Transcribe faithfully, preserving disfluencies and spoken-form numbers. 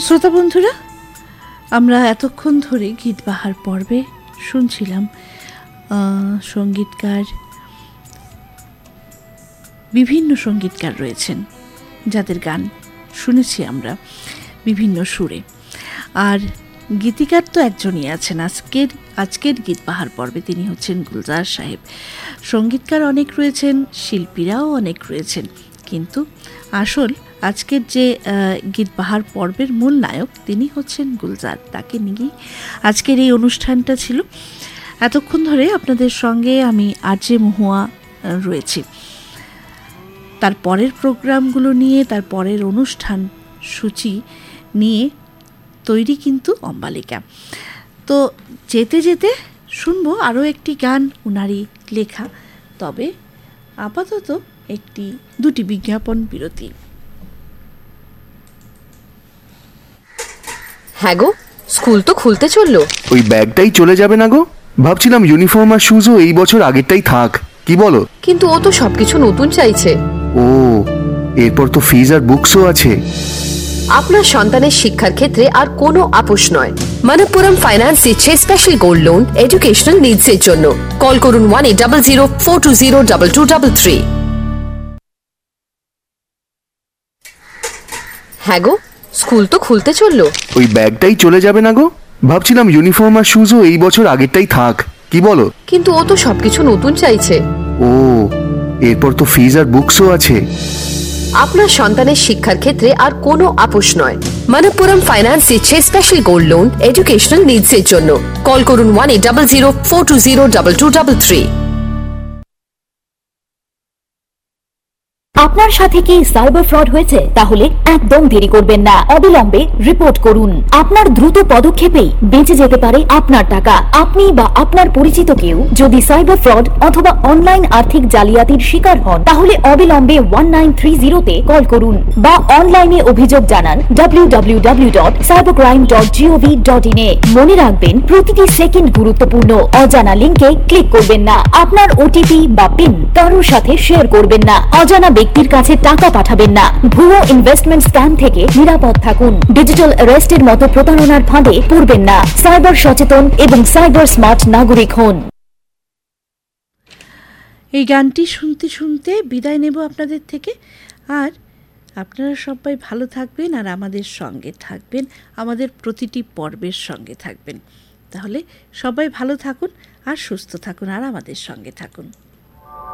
শ্রোতা বন্ধুরা, আমরা এতক্ষণ ধরে গীতবাহার পর্বে শুনছিলাম সঙ্গীতকার, বিভিন্ন সঙ্গীতকার রয়েছেন যাদের গান শুনেছি আমরা বিভিন্ন সুরে। আর গীতিকার তো একজনই আছেন আজকের আজকের গীতবাহার পর্বে, তিনি হচ্ছেন গুলজার সাহেব। সঙ্গীতকার অনেক রয়েছেন, শিল্পীরাও অনেক রয়েছেন, কিন্তু আসল আজকের যে গীতবাহার পর্বের মূল নায়ক তিনি হচ্ছেন গুলজার। তাকে নিয়েই আজকের এই অনুষ্ঠানটা ছিল। এতক্ষণ ধরে আপনাদের সঙ্গে আমি আরজে মহুয়া রয়েছি। তার পরের প্রোগ্রামগুলো নিয়ে, তার পরের অনুষ্ঠান সূচি নিয়ে তৈরি কিন্তু অম্বালিকা। তো যেতে যেতে শুনবো আরও একটি গান উনারই লেখা, তবে আপাতত একটি দুটি বিজ্ঞাপন বিরতি। হ্যাঁ গো, স্কুল তো খুলতে চললো। ওই ব্যাগটাই চলে যাবে না গো? ভাবছিলাম ইউনিফর্ম আর শুজও এই বছর আগেরটাই থাক, কি বলো? কিন্তু ও তো সবকিছু নতুন চাইছে। ও, এরপর তো ফিজ আর বুকসও আছে। আপনার সন্তানের শিক্ষার ক্ষেত্রে আর কোনো আপোষ নয়। মনপ্পুরম ফাইন্যান্স দিচ্ছে special gold loan educational needs এর জন্য। কল করুন one eight double zero four two zero double two double three. হ্যাঁ গো, স্কুল তো খুলতে চললো। ওই ব্যাগটাই চলে যাবে না গো? ভাবছিলাম ইউনিফর্ম আর শুজও এই বছর আগেরটাই থাক, কি বলো? কিন্তু ও তো সবকিছু নতুন চাইছে। ও, এরপর তো ফিজ আর বুকসও আছে। আপনার সন্তানের শিক্ষার ক্ষেত্রে আর কোনো আপোষ নয়। মনপ্পুরম ফাইন্যান্স দিচ্ছে special gold loan educational needs এর জন্য। কল করুন one eight double zero four two zero double two double three. আপনার সাথে কি সাইবার ফ্রড হয়েছে? তাহলে একদম দেরি করবেন না, অবিলম্বে রিপোর্ট করুন। আপনার দ্রুত পদক্ষেপেই বেঁচে যেতে পারে আপনার টাকা। আপনি বা আপনার পরিচিত কেউ যদি সাইবার ফ্রড অথবা অনলাইন আর্থিক জালিয়াতির শিকার হন, তাহলে অবিলম্বে ওয়ান নাইন থ্রি জিরো তে কল করুন বা অনলাইনে অভিযোগ জানান W W W dot cyber crime dot gov dot in a. মনে রাখবেন, প্রতিটি সেকেন্ড গুরুত্বপূর্ণ। অজানা লিঙ্কে ক্লিক করবেন না। আপনার ওটিপি বা পিন কারোর সাথে শেয়ার করবেন না। অজানা ব্যক্তির কাছে টাকা পাঠাবেন না। ভুয়ো ইনভেস্টমেন্ট স্ক্যাম থেকে নিরাপদ থাকুন। ডিজিটাল অ্যারেস্টের মতো প্রতারণার ফাঁদে পড়বেন না। সাইবার সচেতন এবং সাইবার স্মার্ট নাগরিক হন। এই গানটি শুনতে শুনতে বিদায় নেব আপনাদের থেকে। আর আপনারা সবাই ভালো থাকবেন আর আমাদের সঙ্গে থাকবেন, আমাদের প্রতিটি পর্বের সঙ্গে থাকবেন। তাহলে সবাই ভালো থাকুন আর সুস্থ থাকুন আর আমাদের সঙ্গে থাকুন।